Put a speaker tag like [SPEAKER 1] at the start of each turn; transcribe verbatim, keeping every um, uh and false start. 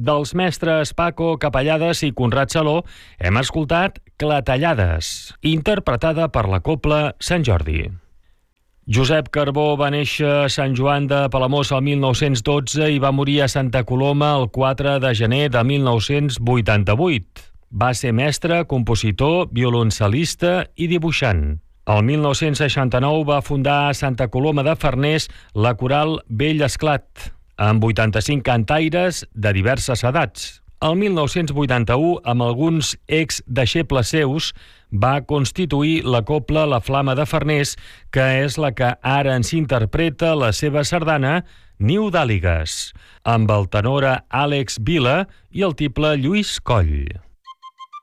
[SPEAKER 1] Dels mestres Paco Capellades i Conrad Saló hem escoltat Clatellades, interpretada per la Cobla Sant Jordi. Josep Carbó va néixer a Sant Joan de Palamós el mil nou-cents dotze i va morir a Santa Coloma el quatre de gener de mil nou-cents vuitanta-vuit. Va ser mestre, compositor, violoncel·lista i dibuixant. El mil nou-cents seixanta-nou va fundar a Santa Coloma de Farners la coral Bell Esclat, amb vuitanta-cinc cantaires de diverses edats. El mil nou-cents vuitanta-u, amb alguns ex-deixebles seus, va constituir la cobla La Flama de Farners, que és la que ara ens interpreta la seva sardana Niu d'Àligues, amb el tenor Àlex Vila i el tiple Lluís Coll.